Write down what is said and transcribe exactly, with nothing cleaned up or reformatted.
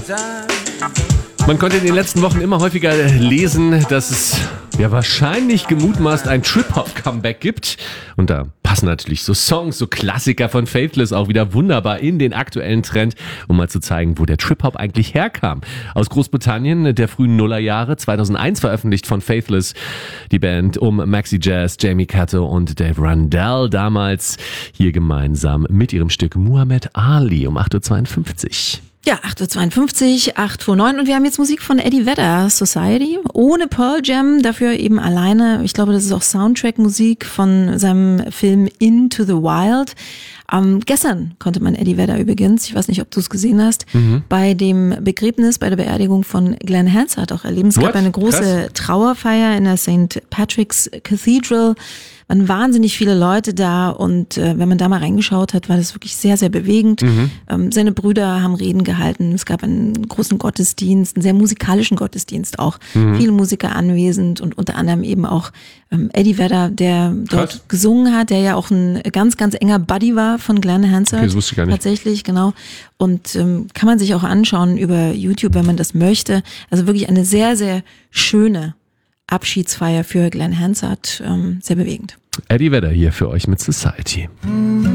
Man konnte in den letzten Wochen immer häufiger lesen, dass es ja wahrscheinlich gemutmaßt ein Trip-Hop-Comeback gibt. Und da passen natürlich so Songs, so Klassiker von Faithless auch wieder wunderbar in den aktuellen Trend, um mal zu zeigen, wo der Trip-Hop eigentlich herkam. Aus Großbritannien der frühen Nullerjahre, zweitausendeins veröffentlicht von Faithless, die Band um Maxi Jazz, Jamie Cato und Dave Rundell, damals hier gemeinsam mit ihrem Stück Muhammad Ali um acht Uhr zweiundfünfzig. Ja, acht Uhr zweiundfünfzig, acht Uhr neun und wir haben jetzt Musik von Eddie Vedder, Society, ohne Pearl Jam, dafür eben alleine. Ich glaube, das ist auch Soundtrack-Musik von seinem Film Into the Wild. Ähm, gestern konnte man Eddie Vedder übrigens, ich weiß nicht, ob du es gesehen hast, mhm. bei dem Begräbnis, bei der Beerdigung von Glenn Hansard auch erleben. Es What? gab eine große Krass. Trauerfeier in der Saint Patrick's Cathedral. Waren wahnsinnig viele Leute da und äh, wenn man da mal reingeschaut hat, war das wirklich sehr, sehr bewegend. Mhm. Ähm, seine Brüder haben Reden gehalten. Es gab einen großen Gottesdienst, einen sehr musikalischen Gottesdienst auch. Mhm. Viele Musiker anwesend und unter anderem eben auch ähm, Eddie Vedder, der dort Krass. gesungen hat, der ja auch ein ganz, ganz enger Buddy war von Glenn Hansard. Okay, das wusste ich gar nicht. Tatsächlich, genau. Und ähm, kann man sich auch anschauen über YouTube, wenn man das möchte. Also wirklich eine sehr, sehr schöne Abschiedsfeier für Glenn Hansard, ähm, sehr bewegend. Eddie Vedder hier für euch mit Society.